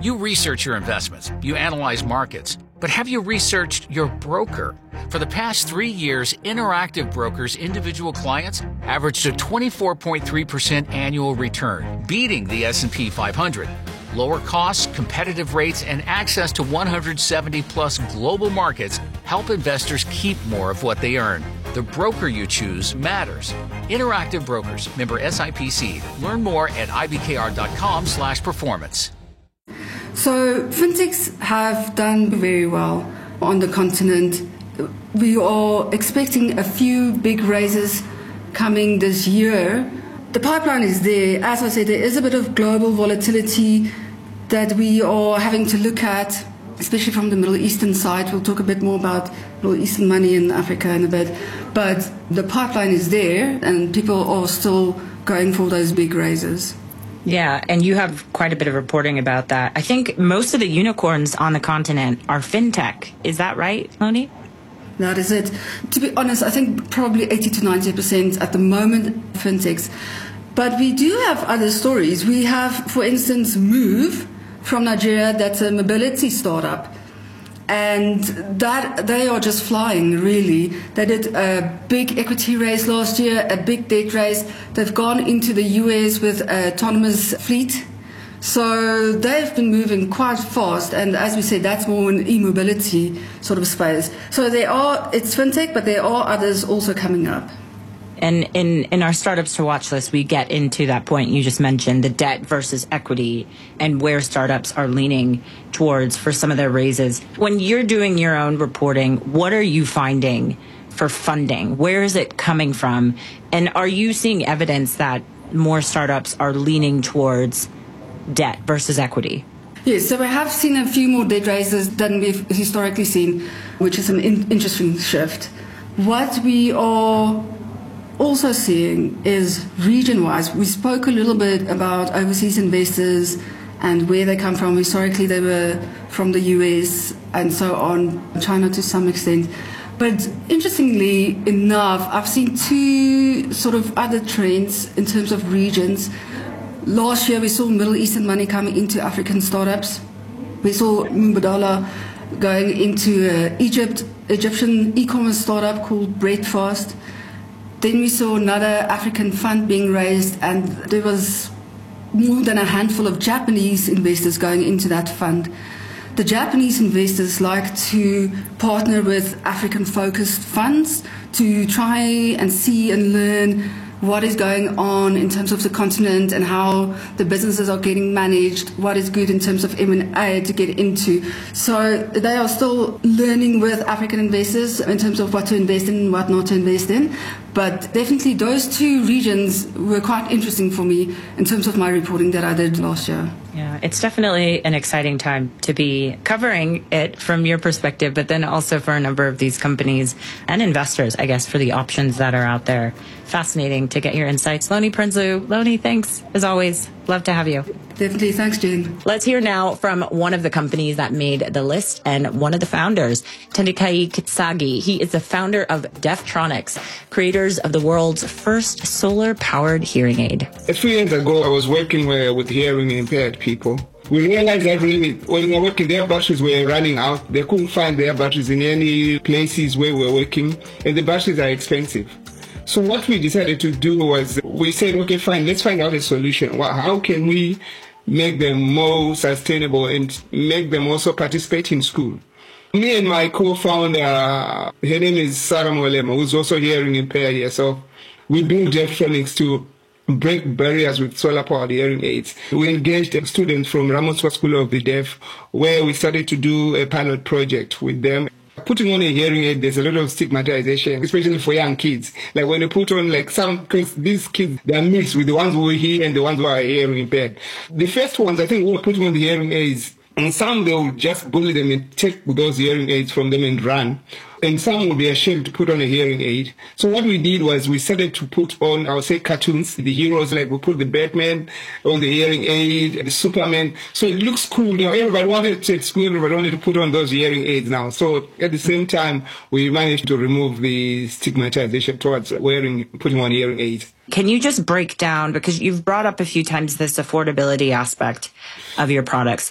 You research your investments, you analyze markets, but have you researched your broker? For the past 3 years, Interactive Brokers' individual clients averaged a 24.3% annual return, beating the S&P 500. Lower costs, competitive rates, and access to 170-plus global markets help investors keep more of what they earn. The broker you choose matters. Interactive Brokers, member SIPC. Learn more at ibkr.com/performance. So fintechs have done very well on the continent. We are expecting a few big raises coming this year. The pipeline is there. As I said, there is a bit of global volatility that we are having to look at, especially from the Middle Eastern side. We'll talk a bit more about Middle Eastern money in Africa in a bit. But the pipeline is there, and people are still going for those big raises. Yeah, and you have quite a bit of reporting about that. I think most of the unicorns on the continent are fintech. Is that right, Loni? That is it. To be honest, I think probably 80 to 90% at the moment fintechs. But we do have other stories. We have, for instance, Move from Nigeria. That's a mobility startup. And that they are just flying, really. They did a big equity raise last year, a big debt raise. They've gone into the US with autonomous fleet. So they've been moving quite fast. And as we said, that's more an e-mobility sort of space. So it's fintech, but there are others also coming up. And in our startups to watch list, we get into that point you just mentioned, the debt versus equity and where startups are leaning towards for some of their raises. When you're doing your own reporting, what are you finding for funding? Where is it coming from? And are you seeing evidence that more startups are leaning towards debt versus equity? Yes, so we have seen a few more debt raises than we've historically seen, which is an interesting shift. What we are also seeing is region-wise. We spoke a little bit about overseas investors and where they come from. Historically, they were from the US and so on, China to some extent. But interestingly enough, I've seen two sort of other trends in terms of regions. Last year, we saw Middle Eastern money coming into African startups. We saw Mubadala going into Egyptian e-commerce startup called Breadfast. Then we saw another African fund being raised, and there was more than a handful of Japanese investors going into that fund. The Japanese investors like to partner with African-focused funds to try and see and learn what is going on in terms of the continent and how the businesses are getting managed, what is good in terms of M&A to get into. So they are still learning with African investors in terms of what to invest in and what not to invest in. But definitely those two regions were quite interesting for me in terms of my reporting that I did last year. Yeah, it's definitely an exciting time to be covering it from your perspective, but then also for a number of these companies and investors, I guess, for the options that are out there. Fascinating to get your insights. Loni Prinsloo. Loni, thanks, as always. Love to have you. Definitely. Thanks, Jane. Let's hear now from one of the companies that made the list and one of the founders, Tendakai Kitsagi. He is the founder of Deftronics, creators of the world's first solar-powered hearing aid. A few years ago, I was working with hearing impaired people. We realized that really, when we were working, their batteries were running out. They couldn't find their batteries in any places where we were working, and the batteries are expensive. So what we decided to do was we said, okay, fine, let's find out a solution. How can we make them more sustainable and make them also participate in school? Me and my co-founder, her name is Sarah Molema, who's also hearing impaired here. So we built Deftronics to break barriers with solar-powered hearing aids. We engaged students from Ramoswa School of the Deaf, where we started to do a pilot project with them. Putting on a hearing aid, there's a lot of stigmatization, especially for young kids. Like when you put on because these kids, they're mixed with the ones who hear and the ones who are hearing impaired. The first ones, I think, we were putting on the hearing aids, and some they'll just bully them and take those hearing aids from them and run. And some will be ashamed to put on a hearing aid. So what we did was we started to put on, I would say, cartoons, the heroes, like we put the Batman on the hearing aid, the Superman. So it looks cool. You know, everybody wanted to school, everybody wanted to put on those hearing aids now. So at the same time, we managed to remove the stigmatization towards putting on hearing aids. Can you just break down, because you've brought up a few times this affordability aspect of your products.